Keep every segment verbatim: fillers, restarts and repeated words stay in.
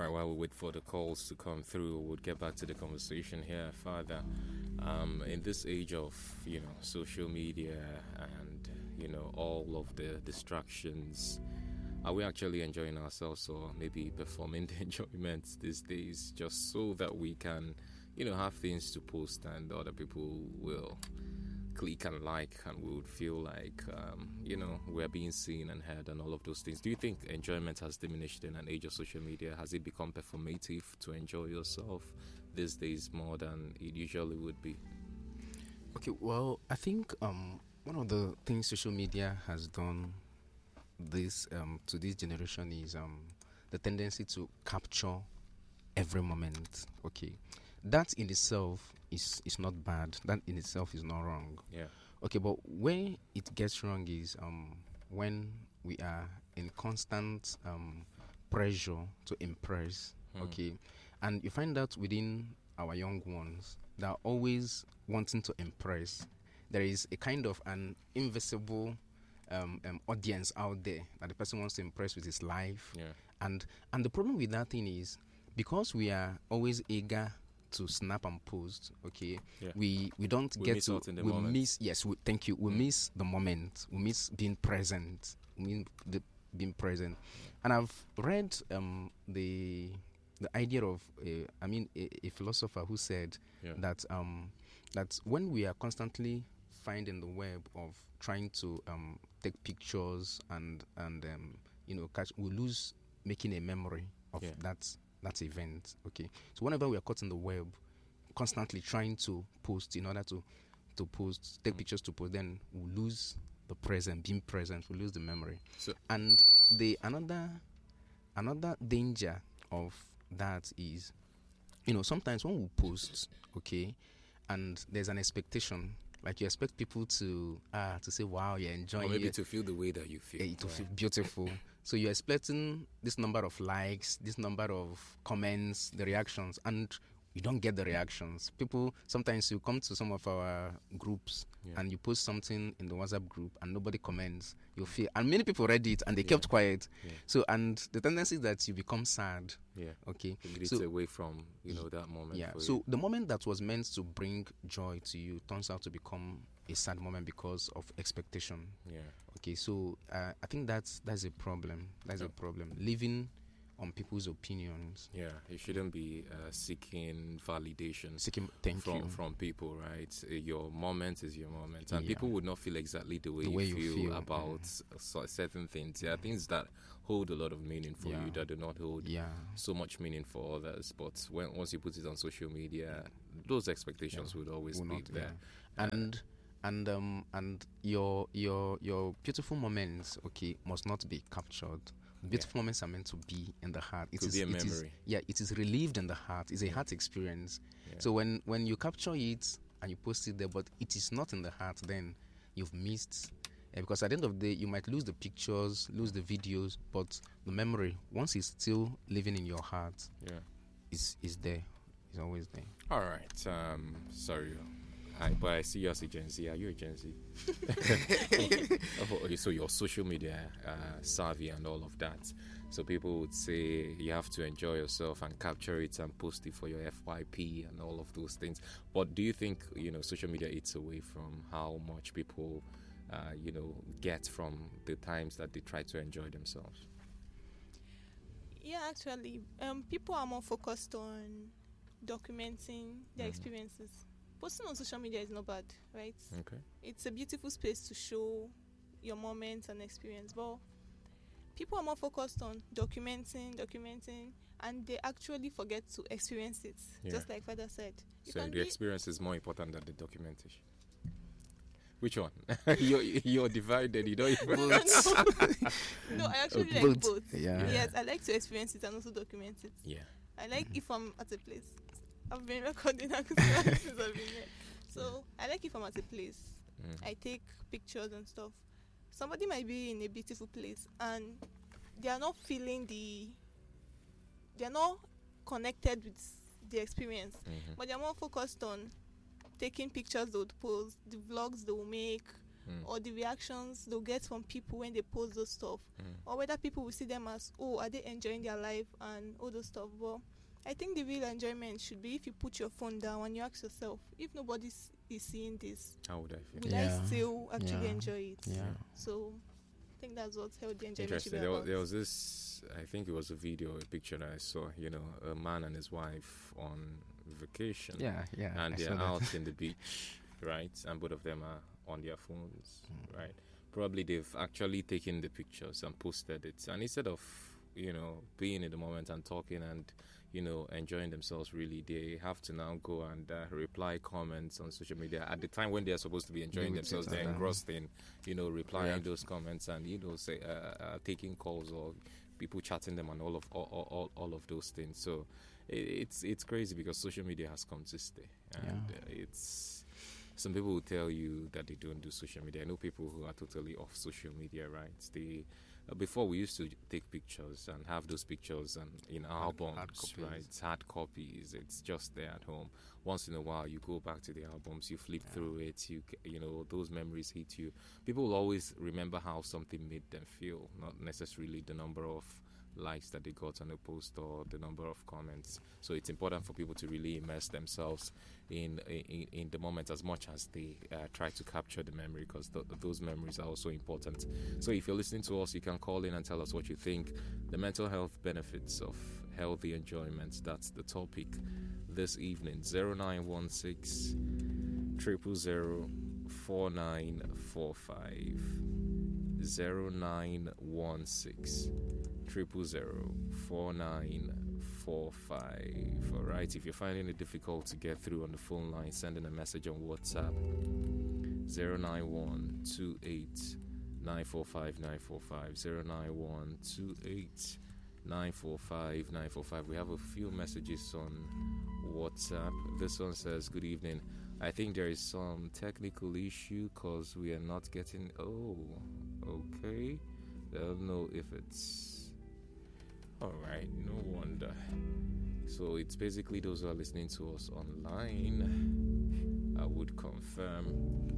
right, while we wait for the calls to come through, we'll get back to the conversation here further. Um, in this age of, you know, social media and, you know, all of the distractions, are we actually enjoying ourselves, or maybe performing the enjoyment these days just so that we can, you know, have things to post and other people will click and like, and we would feel like, um, you know, we're being seen and heard and all of those things? Do you think enjoyment has diminished in an age of social media? Has it become performative to enjoy yourself these days more than it usually would be? Okay, well, I think um, one of the things social media has done this um, to this generation is um, the tendency to capture every moment. Okay, that in itself is is not bad. That in itself is not wrong. Yeah. Okay, but where it gets wrong is um, when we are in constant um, pressure to impress. Hmm. Okay, and you find that within our young ones, they're always wanting to impress. There is a kind of an invisible um, um, audience out there that the person wants to impress with his life. Yeah. And and the problem with that thing is, because we are always eager to snap and post, okay, Yeah. we we don't We get miss to out in the we moment. miss yes we, thank you we Mm. miss the moment, we miss being present, we mean the being present. And I've read um the the idea of a, I mean a, a philosopher who said Yeah. that um that when we are constantly finding the web of trying to um take pictures and and um you know catch, we lose making a memory of Yeah. that that event. Okay, so whenever we are caught in the web constantly trying to post in order to to post take Mm. pictures to post, then we lose the present, being present, we lose the memory. So, And the another another danger of that is, you know, sometimes when we post, okay, and there's an expectation, like you expect people to ah to say, wow, you're enjoying or maybe it, to feel the way that you feel. eh, it will Right. feel beautiful. So you're expecting this number of likes, this number of comments, the reactions, and you don't get the reactions. People, sometimes you come to some of our groups Yeah. and you post something in the WhatsApp group and nobody comments. You feel, and many people read it and they Yeah. kept quiet. Yeah. So, and the tendency is that you become sad. Yeah. Okay. To lead it So, away from, you know, that moment. yeah. for So you. the moment that was meant to bring joy to you turns out to become a sad moment because of expectation. Yeah. Okay, so uh, I think that's that's a problem. That's Yeah. a problem. Living on people's opinions, Yeah. You shouldn't be uh, seeking validation seeking thank from you. from people, right? Uh, Your moment is your moment, and Yeah. people would not feel exactly the way, The you, way you feel feel, about s- so- certain things. There are things that hold a lot of meaning for Yeah. you that do not hold Yeah, so much meaning for others. But when once you put it on social media, those expectations would always will be not, there. yeah. And and um and your your your beautiful moments, okay, must not be captured. Beautiful moments are meant to be in the heart. It To is be a it is- memory. yeah, it is relieved in the heart. It's a Yeah. heart experience. Yeah. So when when you capture it and you post it there, but it is not in the heart, then you've missed. Uh, because at the end of the day, you might lose the pictures, lose the videos, but the memory, once it's still living in your heart, Yeah. is is there. It's always there. All right. Um. Sorry. I, but I see you as a Gen Z. Are you a Gen Z? Okay, so you're social media uh, savvy and all of that. So people would say you have to enjoy yourself and capture it and post it for your F Y P and all of those things. But do you think, you know, social media eats away from how much people, uh, you know, get from the times that they try to enjoy themselves? Yeah, actually, um, people are more focused on documenting their Mhm. experiences. Posting on social media is not bad, right? Okay. It's a beautiful space to show your moments and experience, but people are more focused on documenting, documenting, and they actually forget to experience it. Yeah. Just like Father said. You So can the be- experience is more important than the documentation. Which one? you're, you're divided. You don't even. No, no, no. No, I actually like Both. both. Yeah. Yes, I like to experience it and also document it. Yeah. I like if I'm at a place. I've been recording since I've been there. So I like if I'm at a place. Mm. I take pictures and stuff. Somebody might be in a beautiful place and they are not feeling the. They are not connected with the experience, Mhm. but they are more focused on taking pictures they would post, the vlogs they will make, Mm. or the reactions they'll get from people when they post those stuff, Mm. or whether people will see them as, oh, are they enjoying their life and all those stuff. But I think the real enjoyment should be if you put your phone down and you ask yourself, if nobody s- is seeing this, How would I feel? will Yeah. I still actually Yeah. enjoy it? Yeah. So I think that's what healthy enjoyment should Interesting. be There was, about. there was this, I think it was a video, a picture that I saw, you know, a man and his wife on vacation. Yeah, yeah. And I they're saw that. out in the beach, right? And both of them are on their phones, right? Probably they've actually taken the pictures and posted it. And instead of, you know, being in the moment and talking and, you know, enjoying themselves, really, they have to now go and uh, reply comments on social media. At the time when they're supposed to be enjoying would themselves, sit they're down. engrossed in, you know, replying Yeah. those comments and, you know, say, uh, uh, taking calls or people chatting them and all of all, all, all, all of those things. So it, it's it's crazy because social media has come to stay. And Yeah. uh, it's... Some people will tell you that they don't do social media. I know people who are totally off social media, right? They uh, before we used to take pictures and have those pictures and in albums, hard copies. right? It's hard copies. It's just there at home. Once in a while, you go back to the albums, you flip Yeah. through it. You c- you know those memories hit you. People will always remember how something made them feel, not necessarily the number of likes that they got on a post or the number of comments. So it's important for people to really immerse themselves in in, in the moment as much as they uh, try to capture the memory, because th- those memories are also important. So if you're listening to us, you can call in and tell us what you think. The mental health benefits of healthy enjoyment, that's the topic this evening. Zero nine one six triple zero four nine four five. Zero nine one six triple zero four nine four five. All right, if you're finding it difficult to get through on the phone line, send in a message on WhatsApp. Zero nine one two eight nine four five nine four five. Zero nine one two eight nine four five nine four five. We have a few messages on WhatsApp. This one says, good evening. I think there is some technical issue because we are not getting. Oh, okay. I don't know if it's. Alright, no wonder. So it's basically those who are listening to us online. I would confirm.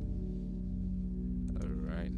Alright.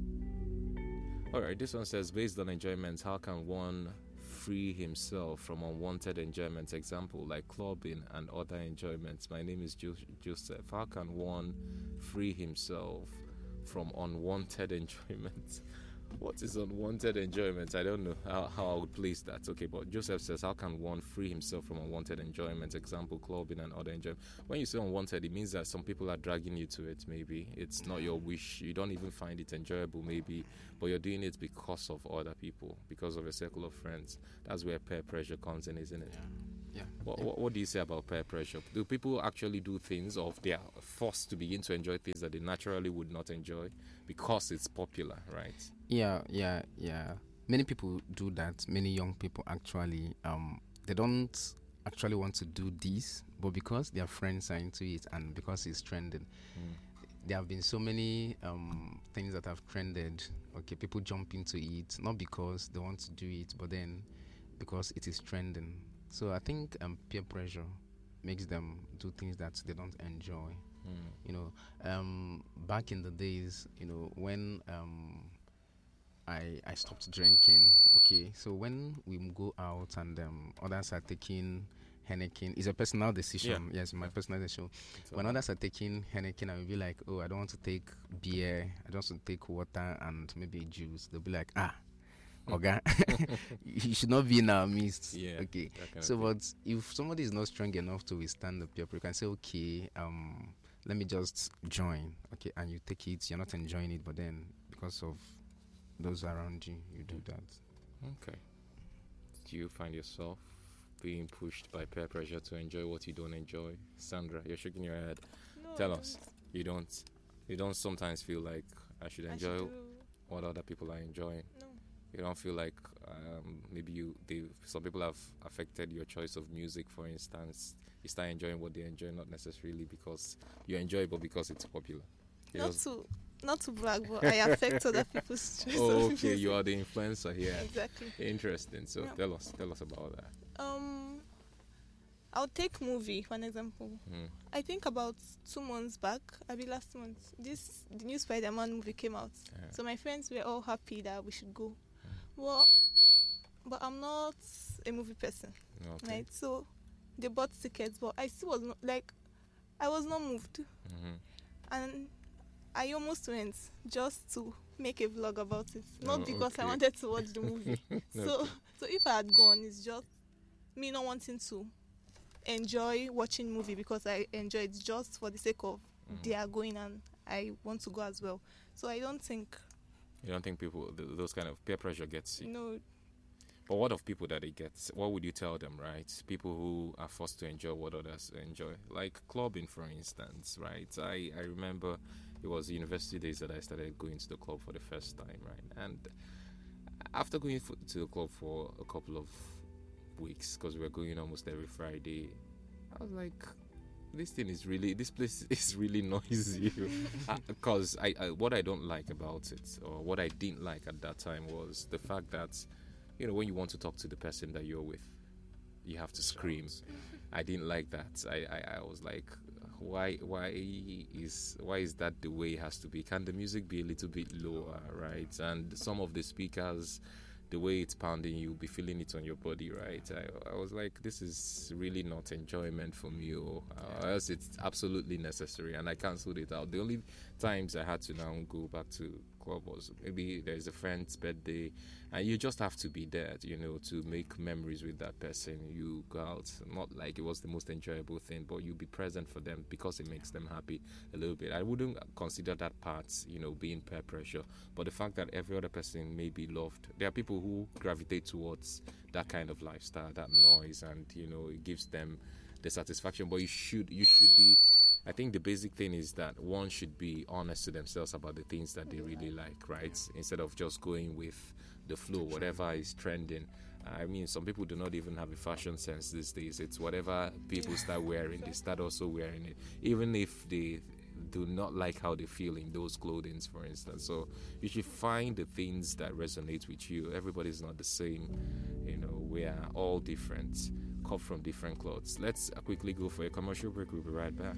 Alright, this one says, based on enjoyment, how can one free himself from unwanted enjoyments? Example, like clubbing and other enjoyments. My name is jo- Joseph. How can one free himself from unwanted enjoyments? What is unwanted enjoyment? I don't know how, how I would place that. Okay, but Joseph says, how can one free himself from unwanted enjoyment? Example, clubbing and other enjoyment. When you say unwanted, it means that some people are dragging you to it, maybe. It's not your wish. You don't even find it enjoyable, maybe. But you're doing it because of other people, because of a circle of friends. That's where peer pressure comes in, isn't it? Yeah. Yeah. What, yeah. what, what do you say about peer pressure? Do people actually do things, or they are forced to begin to enjoy things that they naturally would not enjoy because it's popular, right? Yeah, yeah, yeah. Many people do that. Many young people actually, um, they don't actually want to do this, but because their friends are into it and because it's trending, Mm. there have been so many um, things that have trended. Okay, people jump into it not because they want to do it, but then because it is trending. So I think um, peer pressure makes them do things that they don't enjoy. Mm. You know, um, back in the days, you know, when um, I I stopped drinking. Okay, so when we go out and um, others are taking Henneken, it's a personal decision. Yes, my Yeah. personal decision. It's When all- others are taking Henneken, I will be like, oh, I don't want to take beer. I just want to take water and maybe juice. They'll be like, ah, Oga, you should not be in our midst. Yeah, Okay. that kind of So, thing. but if somebody is not strong enough to withstand the peer pressure, you can say, okay, um, let me just join. Okay, and you take it. You're not enjoying it, but then because of those around you, you do that. Okay. Do you find yourself being pushed by peer pressure to enjoy what you don't enjoy? Sandra, you're shaking your head. No, Tell I us. don't. You don't. You don't sometimes feel like I should I enjoy should do- what other people are enjoying. No. You don't feel like um, maybe you. They. Some people have affected your choice of music. For instance, you start enjoying what they enjoy, not necessarily because you enjoy it, but because it's popular. You Not just- to not to brag, but I affect other people's choice. oh, of okay. You music. are the influencer here. Exactly. Interesting. So Yeah. tell us. Tell us about that. Um, I'll take movie for an example. Mm. I think about two months back, I mean last month, this the new Spider-Man movie came out. Yeah. So my friends were all happy that we should go. Mm. Well, but I'm not a movie person, Okay. right? So they bought tickets, but I still was not like, I was not moved, Mm-hmm. and I almost went just to make a vlog about it, not Oh, because I okay. wanted to watch the movie. So, Okay. so if I had gone, it's just me not wanting to enjoy watching movie because I enjoy it just for the sake of Mhm. they are going and I want to go as well. So I don't think, You don't think people th- those kind of peer pressure gets you you? know, But what of people that it gets? What would you tell them, right? People who are forced to enjoy what others enjoy, like clubbing, for instance, right? I, I remember it was university days that I started going to the club for the first time, right? And after going f- to the club for a couple of weeks, because we were going almost every Friday, I was like, this thing is really, this place is really noisy. Because I, I, what I don't like about it, or what I didn't like at that time, was the fact that, you know, when you want to talk to the person that you're with, you have to scream. I didn't like that. I, I, I was like, why why is why is that the way it has to be? Can the music be a little bit lower, right? And some of the speakers, the way it's pounding, you'll be feeling it on your body, right? I, I was like, this is really not enjoyment for me, or uh, else it's absolutely necessary, and I cancelled it out. The only times I had to now go back to club was maybe there's a friend's birthday, and you just have to be there, you know, to make memories with that person. You go out, not like it was the most enjoyable thing, but you be present for them because it makes them happy a little bit. I wouldn't consider that part, you know, being peer pressure, but the fact that every other person may be loved. There are people who gravitate towards that kind of lifestyle, that noise, and, you know, it gives them the satisfaction. But you should you should be, I think the basic thing is that one should be honest to themselves about the things that they really like, right? Instead of just going with the flow, whatever is trending. I mean, some people do not even have a fashion sense these days. It's whatever people start wearing, they start also wearing it, even if they do not like how they feel in those clothings, for instance. So you should find the things that resonate with you. Everybody's not the same, you know, we are all different, cut from different clothes. Let's quickly go for a commercial break. We'll be right back.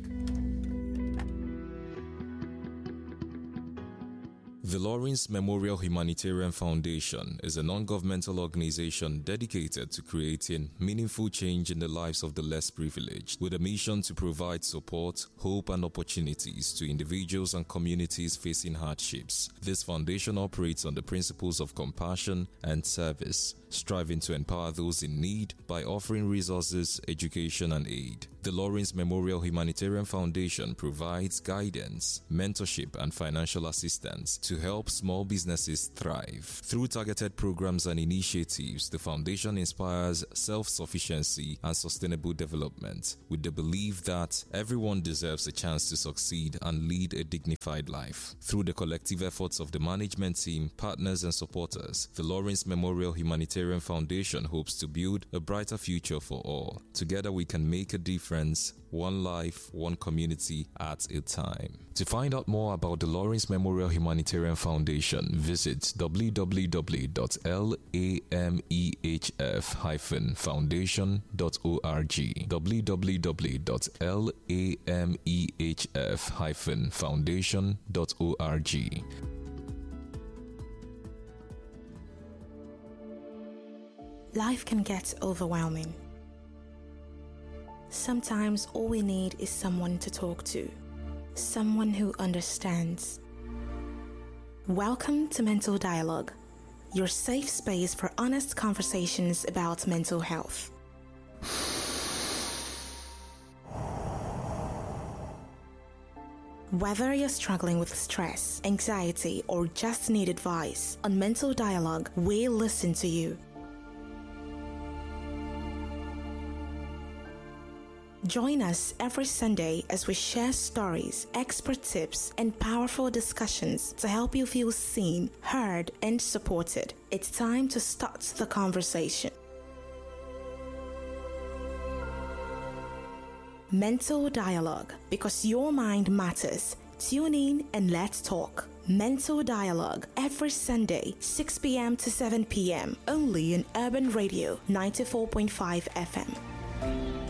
The Lawrence Memorial Humanitarian Foundation is a non-governmental organization dedicated to creating meaningful change in the lives of the less privileged, with a mission to provide support, hope, and opportunities to individuals and communities facing hardships. This foundation operates on the principles of compassion and service, striving to empower those in need by offering resources, education, and aid. The Lawrence Memorial Humanitarian Foundation provides guidance, mentorship, and financial assistance to help small businesses thrive. Through targeted programs and initiatives, the foundation inspires self-sufficiency and sustainable development, with the belief that everyone deserves a chance to succeed and lead a dignified life. Through the collective efforts of the management team, partners, and supporters, the Lawrence Memorial Humanitarian Foundation hopes to build a brighter future for all. Together we can make a difference, one life, one community at a time. To find out more about the Lawrence Memorial Humanitarian Foundation, visit w w w dot lamehf dash foundation dot org. w w w dot lamehf dash foundation dot org. Life can get overwhelming. Sometimes all we need is someone to talk to, someone who understands. Welcome to Mental Dialogue, your safe space for honest conversations about mental health. Whether you're struggling with stress, anxiety, or just need advice, on Mental Dialogue, we'll listen to you. Join us every Sunday as we share stories, expert tips, and powerful discussions to help you feel seen, heard, and supported. It's time to start the conversation. Mental Dialogue, because your mind matters. Tune in and let's talk. Mental Dialogue, every Sunday, six p.m. to seven p.m. only on Urban Radio ninety-four point five F M.